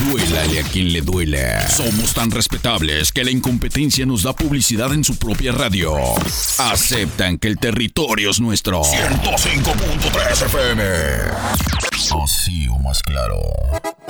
Duélale a quien le duela. Somos tan respetables que la incompetencia nos da publicidad en su propia radio. Aceptan que el territorio es nuestro. 105.3 FM. Así o más claro.